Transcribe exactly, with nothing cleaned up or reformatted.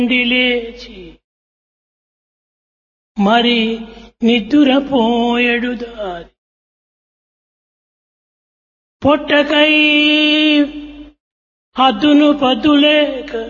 నుండి లేచి మరి నిద్దురపోయెడు దారి పొట్టకై హద్దును పద్దులేక